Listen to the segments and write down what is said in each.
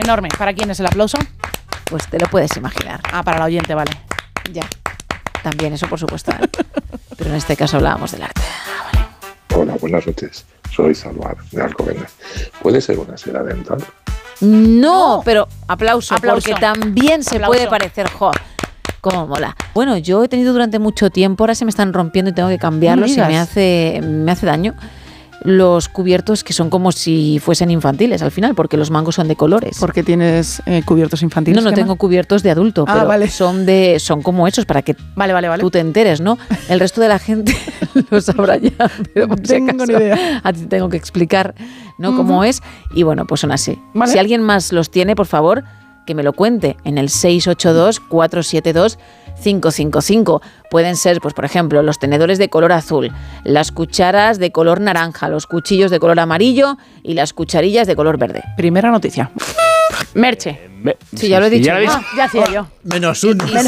enorme. ¿Para quién es el aplauso? Pues te lo puedes imaginar. Para el oyente, vale. Ya. También, eso por supuesto. Pero en este caso hablábamos del arte. Vale. Hola, buenas noches. Soy Salvar, de Alcobendas. ¿Puede ser una seda dental? No, pero aplauso, porque también se Aplauso. puede parecer, cómo mola. Bueno, yo he tenido durante mucho tiempo, ahora se me están rompiendo y tengo que cambiarlos y me hace daño. Los cubiertos que son como si fuesen infantiles al final, porque los mangos son de colores. ¿Por qué tienes cubiertos infantiles? No tengo cubiertos de adulto, pero vale. son como esos para que vale. tú te enteres, ¿no? El resto de la gente lo sabrá ya, pero por si tengo ni idea. a ti tengo que explicar, ¿no? Cómo es. Y bueno, pues son así. Vale. Si alguien más los tiene, por favor, que me lo cuente en el 682-472-555. Pueden ser, pues por ejemplo, los tenedores de color azul, las cucharas de color naranja, los cuchillos de color amarillo y las cucharillas de color verde. Primera noticia. Merche. Sí, ya lo he dicho. Ya hacía yo. Menos uno. No,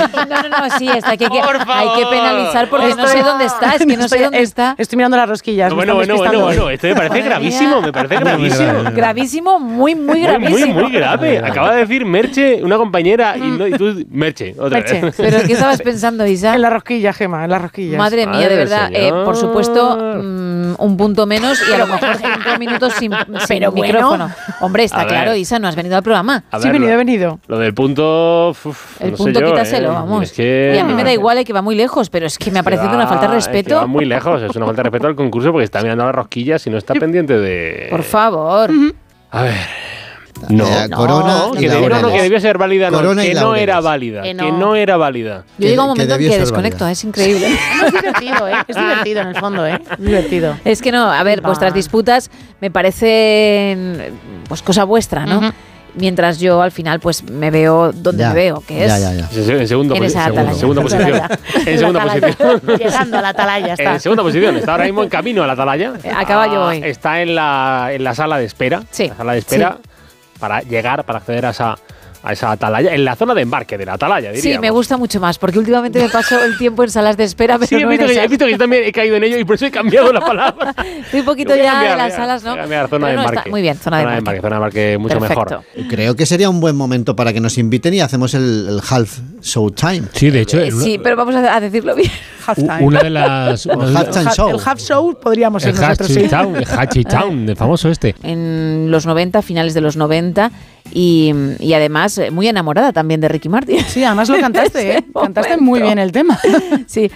sí, está que hay que penalizar porque no sé dónde está, es que no sé dónde está. Estoy mirando las rosquillas. Bueno, esto me parece gravísimo, Gravísimo, muy gravísimo. Muy grave. Acaba de decir Merche, una compañera, y tú, Merche, otra vez. ¿Pero qué estabas pensando, Isa? En la rosquilla, Gema, en las rosquillas. Madre mía, de verdad. Por supuesto, un punto menos y a lo mejor 5 minutos sin micrófono. Hombre, está claro, Isa, no has venido al programa. Sí, he venido. Lo del punto... El punto quítaselo, vamos. Es que... Y a mí me da igual que va muy lejos, pero es que me ha parecido una falta de respeto. Es que va muy lejos, es una falta de respeto al concurso porque está mirando las rosquillas y no está pendiente de... Por favor. A ver... No, Corona que debía ser válida, que no era válida. Que no era válida. Yo llego a un momento en que desconecto, es increíble. Es divertido, es divertido en el fondo, es divertido. Es que no, a ver, vuestras disputas me parecen pues cosa vuestra, ¿no? Mientras yo al final pues me veo donde me veo, que es en segunda posición. En segunda posición. Llegando a la atalaya está. En segunda posición, está ahora mismo en camino a la atalaya. A caballo voy. Está en la sala de espera. Sí. La sala de espera para llegar, para acceder a esa atalaya, en la zona de embarque de la atalaya, diríamos. Sí, me gusta mucho más, porque últimamente me paso el tiempo en salas de espera, pero he visto que yo también he caído en ello y por eso he cambiado la palabra. Estoy un poquito ya en las salas, ¿no? Zona de embarque. Muy bien, zona de embarque Mucho perfecto. mejor. Creo que sería un buen momento para que nos inviten y hacemos el half show time. Sí, de hecho. Sí, pero vamos a decirlo bien. Una de las... El halftime show. El half show podríamos ser nosotros. El Hachi Town, el famoso este. En los 90, finales de los 90, y además muy enamorada también de Ricky Martin. Sí, además lo cantaste, ¿eh? Cantaste muy bien el tema. Sí,